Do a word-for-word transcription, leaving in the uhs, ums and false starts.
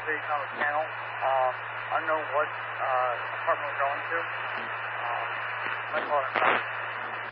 observation on the channel. Um, I don't know what uh, apartment we're going to. Um, I call it